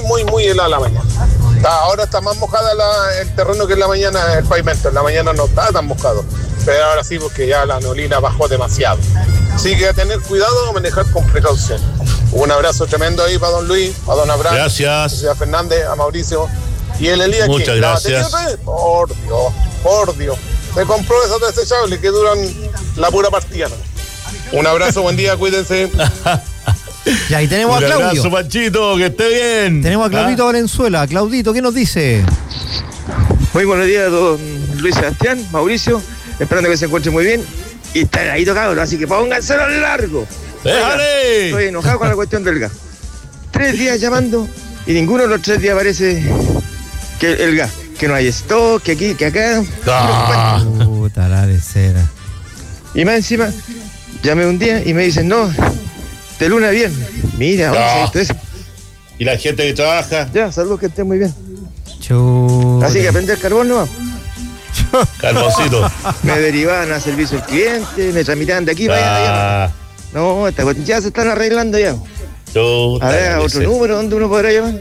muy helada la mañana. Ahora está más mojada el terreno que en la mañana, el pavimento. En la mañana no está tan mojado, pero ahora sí, porque ya la neblina bajó demasiado. Así que a tener cuidado, manejar con precaución. Un abrazo tremendo ahí para don Luis, para don Abraham. Gracias. A Fernández, a Mauricio y el Elías. Muchas gracias. Por Dios. Se compró esos desechables que duran la pura partida. Un abrazo, buen día, cuídense. Y ahí tenemos a Claudio. Un abrazo, Panchito, que esté bien. Tenemos a Claudito Valenzuela. Claudito, ¿qué nos dice? Muy buenos días, don Luis Sebastián, Mauricio. Esperando que se encuentre muy bien. Y está ahí tocado, así que pónganselo al largo. ¡Déjale! Estoy enojado con la cuestión del gas. 3 días llamando y ninguno de los 3 días aparece que el gas. Que no hay stock, que aquí, que acá. Puta la de cera. Y más encima, llamé un día y me dicen, no, de luna a viernes. Mira, 11, Y la gente que trabaja. Ya, saludos, que estén muy bien. Chuta. Así que aprender carbón nomás. Carboncito. Me derivaban a servicio al cliente, me tramitaban de aquí para allá. No, esta cuestión ya se están arreglando ya. A ver, otro número, ¿dónde uno podrá llamar?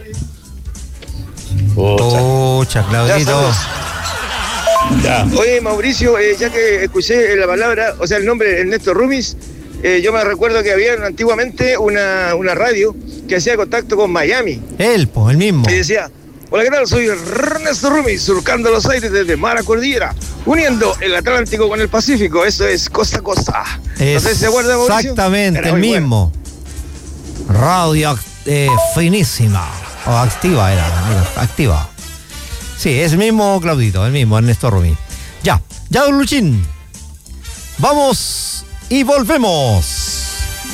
Pucha, Claudito. Ya. Oye, Mauricio, ya que escuché la palabra, o sea, el nombre Ernesto Rumis, yo me recuerdo que había antiguamente una radio que hacía contacto con Miami. Él, pues, el mismo. Y decía, hola, ¿qué tal? Soy Ernesto Rumis, surcando los aires desde mar a cordillera, uniendo el Atlántico con el Pacífico. Eso es costa a costa. No sé si se acuerda, Mauricio. Exactamente, el mismo. Bueno. Radio finísima. O activa era, activa. Sí, es el mismo Claudito, el mismo Ernesto Rumis. Ya, don Luchín. Vamos y volvemos.